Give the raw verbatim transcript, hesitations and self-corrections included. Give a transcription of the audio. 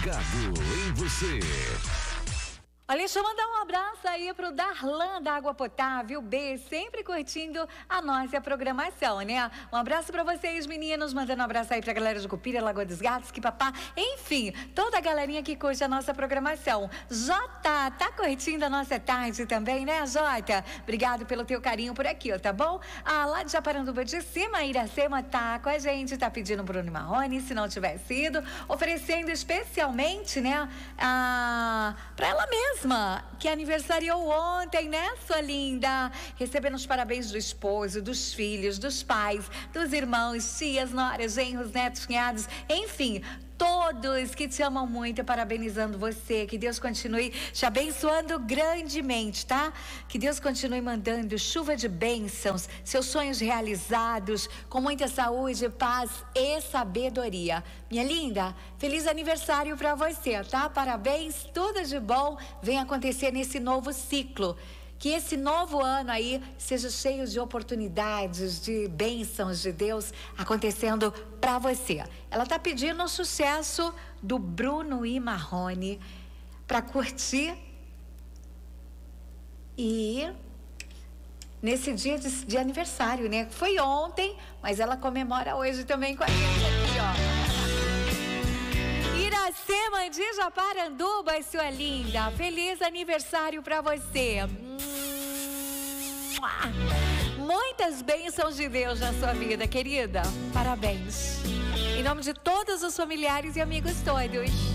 Ligado em você. Olha, deixa eu mandar um abraço aí pro Darlan da Água Potável B, sempre curtindo a nossa programação, né? Um abraço pra vocês, meninos, mandando um abraço aí pra galera de Cupira, Lagoa dos Gatos, que papá, enfim, toda a galerinha que curte a nossa programação. Jota, tá curtindo a nossa tarde também, né, Jota? Obrigado pelo teu carinho por aqui, ó, tá bom? Ah, lá de Japaranduba de Cima, a Iracema tá com a gente, tá pedindo Bruno Marrone, se não tiver sido, oferecendo especialmente, né, a, pra ela mesma, que aniversariou ontem, né, sua linda? Recebendo os parabéns do esposo, dos filhos, dos pais, dos irmãos, tias, noras, genros, netos, cunhados, enfim, todos que te amam muito, parabenizando você. Que Deus continue te abençoando grandemente, tá? Que Deus continue mandando chuva de bênçãos, seus sonhos realizados, com muita saúde, paz e sabedoria. Minha linda, feliz aniversário pra você, tá? Parabéns, tudo de bom vem acontecer nesse novo ciclo. Que esse novo ano aí seja cheio de oportunidades, de bênçãos de Deus acontecendo para você. Ela tá pedindo o sucesso do Bruno e Marrone para curtir e nesse dia de, de aniversário, né? Foi ontem, mas ela comemora hoje também com a gente aqui, ó. Iracema de Japaranduba, sua linda. Feliz aniversário para você. Muitas bênçãos de Deus na sua vida, querida. Parabéns. Em nome de todos os familiares e amigos todos.